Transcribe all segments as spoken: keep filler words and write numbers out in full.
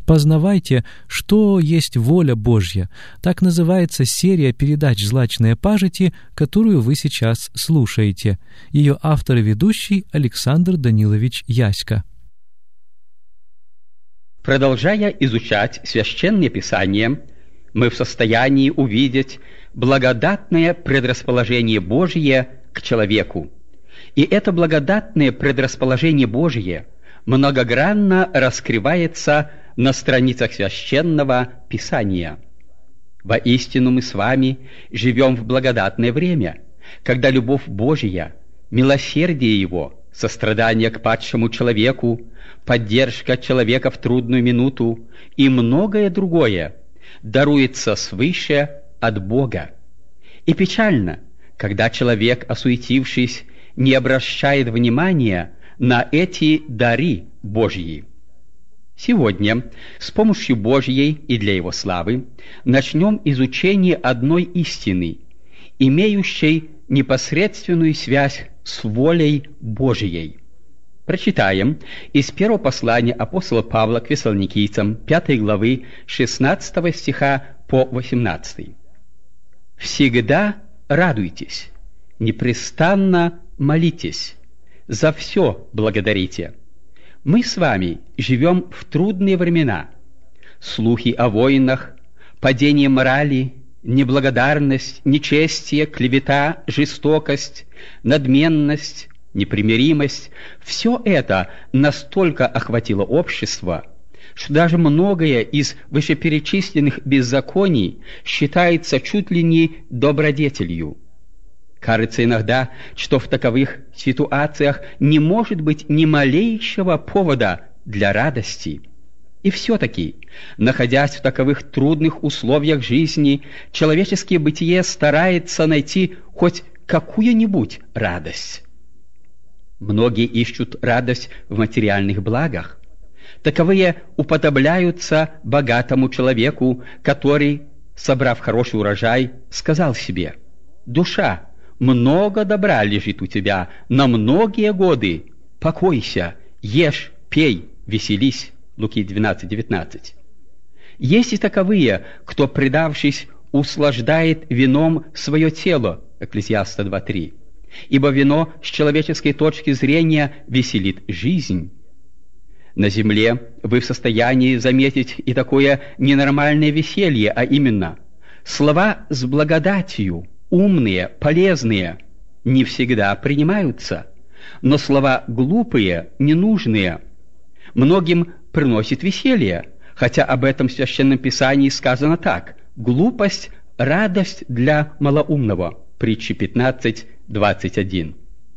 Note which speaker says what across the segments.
Speaker 1: Познавайте, что есть воля Божья. Так называется серия передач «Злачные пажити», которую вы сейчас слушаете. Ее автор и ведущий Александр Данилович Яська.
Speaker 2: Продолжая изучать Священное Писание, мы в состоянии увидеть благодатное предрасположение Божье к человеку. И это благодатное предрасположение Божье многогранно раскрывается на страницах Священного Писания. Воистину мы с вами живем в благодатное время, когда любовь Божья, милосердие Его, сострадание к падшему человеку, поддержка человека в трудную минуту и многое другое даруется свыше от Бога. И печально, когда человек, осуетившись, не обращает внимания на эти дары Божьи. Сегодня с помощью Божьей и для Его славы начнем изучение одной истины, имеющей непосредственную связь с волей Божьей. Прочитаем из первого послания апостола Павла к Фессалоникийцам, пятой главы, шестнадцатого стиха по восемнадцатый. «Всегда радуйтесь, непрестанно молитесь, за все благодарите. Мы с вами живем в трудные времена. Слухи о войнах, падение морали, неблагодарность, нечестие, клевета, жестокость, надменность, непримиримость – все это настолько охватило общество, что даже многое из вышеперечисленных беззаконий считается чуть ли не добродетелью. Кажется иногда, что в таковых ситуациях не может быть ни малейшего повода для радости. И все-таки, находясь в таковых трудных условиях жизни, человеческое бытие старается найти хоть какую-нибудь радость. Многие ищут радость в материальных благах. Таковые уподобляются богатому человеку, который, собрав хороший урожай, сказал себе: «Душа, много добра лежит у тебя на многие годы. Покойся, ешь, пей, веселись». Луки двенадцать девятнадцать. Есть и таковые, кто, предавшись, услаждает вином свое тело. Экклесиаста два три. Ибо вино с человеческой точки зрения веселит жизнь. На земле вы в состоянии заметить и такое ненормальное веселье, а именно слова с благодатью, умные, полезные, не всегда принимаются, но слова глупые, ненужные, многим приносит веселье, хотя об этом в Священном Писании сказано так: «Глупость – радость для малоумного». Притчи пятнадцать двадцать один.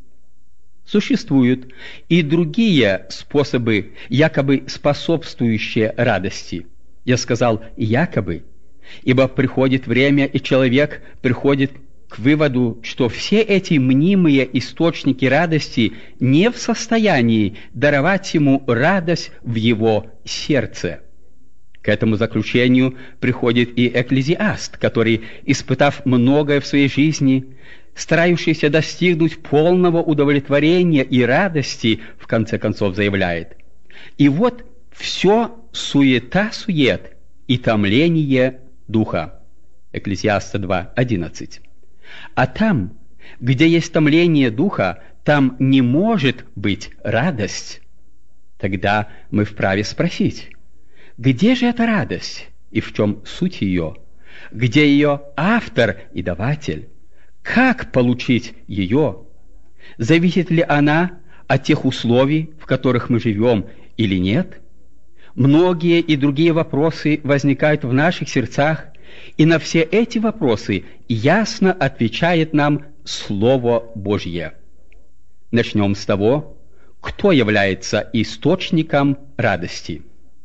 Speaker 2: Существуют и другие способы, якобы способствующие радости. Я сказал «якобы», ибо приходит время, и человек приходит к выводу, что все эти мнимые источники радости не в состоянии даровать ему радость в его сердце. К этому заключению приходит и экклезиаст, который, испытав многое в своей жизни, старающийся достигнуть полного удовлетворения и радости, в конце концов заявляет: «И вот все суета-сует и томление духа». Экклесиаста два одиннадцать. А там, где есть томление духа, там не может быть радость. Тогда мы вправе спросить: где же эта радость и в чем суть ее? Где ее автор и даватель? Как получить ее? Зависит ли она от тех условий, в которых мы живем, или нет? Многие и другие вопросы возникают в наших сердцах, и на все эти вопросы ясно отвечает нам Слово Божье. Начнем с того, кто является источником радости.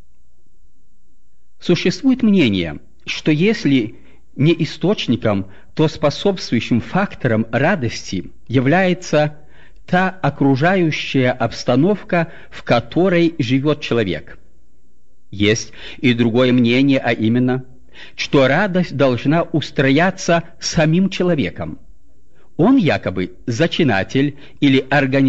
Speaker 2: Существует мнение, что если не источником, то способствующим фактором радости является та окружающая обстановка, в которой живет человек. Есть и другое мнение, а именно, что радость должна устрояться самим человеком. Он якобы зачинатель или организатор